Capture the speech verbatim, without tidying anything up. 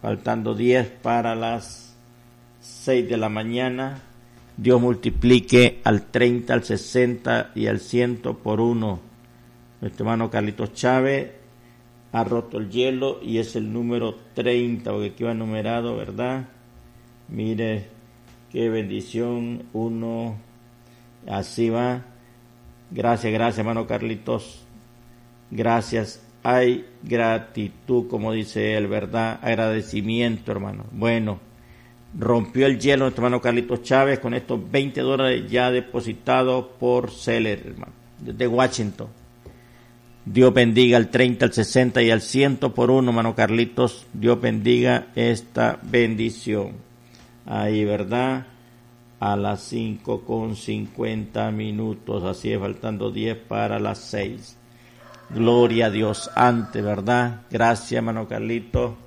faltando diez para las seis de la mañana. Dios multiplique al treinta, al sesenta y al cien por uno. Nuestro hermano Carlitos Chávez ha roto el hielo y es el número treinta, porque aquí va numerado, ¿verdad? Mire, qué bendición, uno, así va. Gracias, gracias, hermano Carlitos. Gracias. Hay gratitud, como dice él, ¿verdad? Agradecimiento, hermano. Bueno, rompió el hielo nuestro hermano Carlitos Chávez con estos veinte dólares ya depositados por Seller, hermano, desde Washington. Dios bendiga al treinta, al sesenta y al cien por uno, hermano Carlitos. Dios bendiga esta bendición. Ahí, ¿verdad? A las cinco con cincuenta minutos, así es, faltando diez para las seis. Gloria a Dios antes, ¿verdad? Gracias, hermano Carlitos.